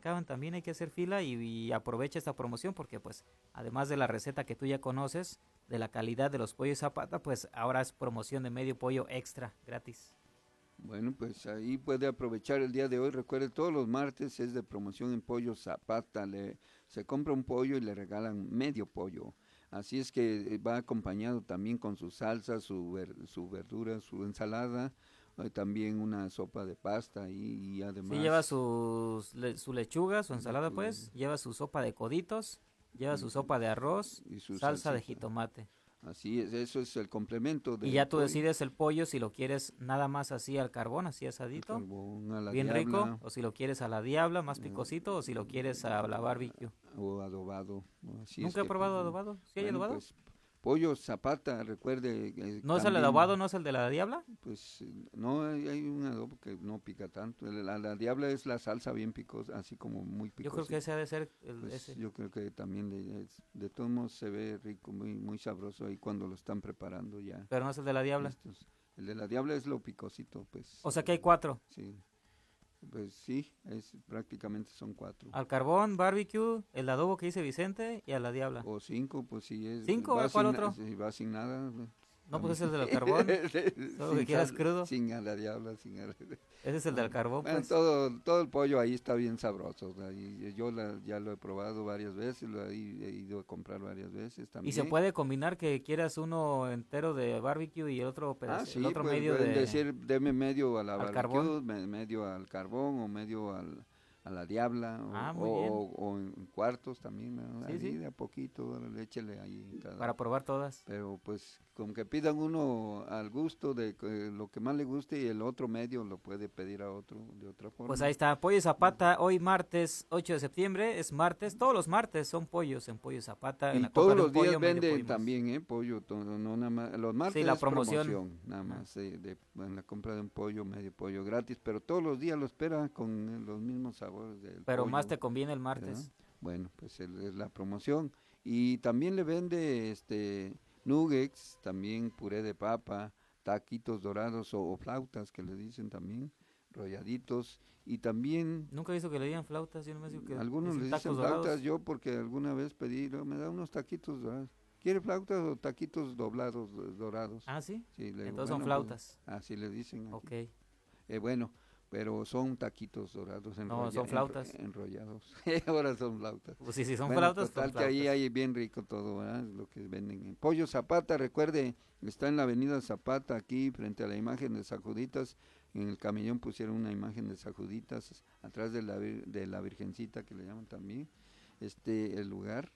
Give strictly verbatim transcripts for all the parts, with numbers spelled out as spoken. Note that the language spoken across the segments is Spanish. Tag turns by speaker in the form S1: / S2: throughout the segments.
S1: acaban, también hay que hacer fila y, y aprovecha esta promoción porque pues además de la receta que tú ya conoces, de la calidad de los pollos Zapata, pues ahora es promoción de medio pollo extra, gratis.
S2: Bueno, pues ahí puede aprovechar el día de hoy. Recuerde, todos los martes es de promoción en Pollo Zapata. Le, se compra un pollo y le regalan medio pollo. Así es que eh, va acompañado también con su salsa, su, ver, su verdura, su ensalada, eh, también una sopa de pasta y, y
S1: Sí, lleva
S2: además
S1: sus, le- su lechuga, su ensalada
S2: lechuga
S1: pues, lleva su sopa de coditos, lleva
S2: y,
S1: su sopa de arroz,
S2: y su
S1: salsa de
S2: salsita.
S1: jitomate.
S2: Así es, eso es el complemento
S1: Y
S2: del
S1: ya tú
S2: pollo.
S1: decides el pollo si lo quieres nada más así al carbón, así
S2: El
S1: asadito,
S2: carbón a la
S1: bien rico,
S2: diabla,
S1: o si lo quieres a la diabla, más
S2: eh,
S1: picosito, o si lo quieres a la barbecue.
S2: o adobado, ¿no? Así es
S1: Nunca he
S2: que pues
S1: probado
S2: bueno,
S1: adobado. ¿Sí hay
S2: bueno,
S1: adobado?
S2: pues pollo zapata, recuerde eh,
S1: ¿No es el adobado,
S2: también,
S1: no es el de la diabla?
S2: pues eh, no hay, hay un adobo que no pica tanto, la, la diabla es la salsa bien picosa, así como muy
S1: Yo creo que
S2: picosita,
S1: ese ha de ser el,
S2: pues
S1: ese.
S2: yo creo que también de, es- de todos modos se ve rico, muy, muy sabroso ahí cuando lo están preparando ya,
S1: Pero no es el de la diabla.
S2: listos. El de la diabla es lo picosito, pues
S1: O sea que hay cuatro.
S2: sí, pues sí, es prácticamente son cuatro.
S1: Al carbón, barbecue, el adobo que dice Vicente y a la diabla.
S2: O cinco, pues si es,
S1: ¿Cinco?
S2: va
S1: ¿A cuál
S2: sin, na-
S1: otro?
S2: si va sin nada, pues,
S1: No,
S2: también.
S1: pues es el del carbón. Solo que
S2: Sin
S1: quieras
S2: sal,
S1: crudo.
S2: sin a la diabla, sin a la-
S1: Ese es el del
S2: Bueno,
S1: carbón,
S2: bueno,
S1: pues.
S2: todo, todo el pollo ahí está bien sabroso. O sea, y yo la- ya lo he probado varias veces, lo he, he ido a comprar varias veces
S1: Y se
S2: también.
S1: puede combinar que quieras uno entero de barbecue y el otro
S2: Ah,
S1: pedazo, el
S2: sí,
S1: otro
S2: pues
S1: medio
S2: pueden
S1: de
S2: decir, deme medio a la
S1: al carbón.
S2: barbecue, me- medio al carbón o medio al, a la diabla o,
S1: Ah, muy
S2: o-
S1: bien.
S2: o- o en cuartos también, ¿verdad?
S1: Sí,
S2: Ahí
S1: sí.
S2: de a poquito, órale, échele ahí en cada.
S1: Para probar todas.
S2: Pero pues como que pidan uno al gusto de que lo que más le guste y el otro medio lo puede pedir a otro de otra
S1: Pues
S2: forma.
S1: ahí está, Pollo Zapata, hoy martes ocho de septiembre, es martes, todos los martes son pollos en Pollo Zapata, en
S2: Y
S1: la compra
S2: todos
S1: de un
S2: los días
S1: pollo, medio
S2: venden
S1: pollo más.
S2: también, ¿eh? Pollo, todo, no nada más. Los
S1: Sí,
S2: martes
S1: la
S2: es
S1: promoción.
S2: promoción, nada
S1: Ajá.
S2: más, eh, de, en la compra de un pollo, medio pollo gratis, pero todos los días lo espera con eh, los mismos sabores del
S1: Pero más
S2: pollo,
S1: te conviene el
S2: ¿verdad?
S1: martes.
S2: Bueno, pues el- es la promoción. Y también le vende este nuggets, también puré de papa, taquitos dorados o, o flautas que le dicen también, rolladitos. Y también
S1: Nunca he visto que le digan flautas, yo no me digo que
S2: algunos
S1: dicen
S2: le
S1: tacos
S2: dicen flautas,
S1: dorados.
S2: yo porque alguna vez pedí, "No, me da unos taquitos dorados. ¿Quiere flautas o taquitos doblados, do- dorados?
S1: Ah, sí.
S2: Sí, le digo,
S1: Entonces son
S2: bueno, pues
S1: flautas.
S2: así le dicen aquí.
S1: Ok.
S2: Eh, bueno, pero son taquitos dorados
S1: No,
S2: enrolla,
S1: son
S2: enro-
S1: flautas.
S2: enrollados. Ahora son flautas.
S1: Pues sí, sí, son
S2: Bueno,
S1: flautas, son
S2: total que ahí
S1: flautas.
S2: hay bien rico todo, ¿verdad? Lo que venden en Pollo Zapata, recuerde, está en la avenida Zapata, aquí frente a la imagen de Sajuditas. En el camellón pusieron una imagen de Sajuditas, atrás de la, vir- de la Virgencita que le llaman también, este, el lugar.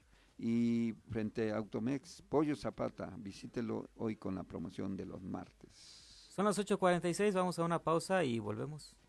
S2: Y frente a Automex, Pollo Zapata, visítelo hoy con la promoción de los martes.
S1: Son las ocho cuarenta y seis, vamos a una pausa y volvemos.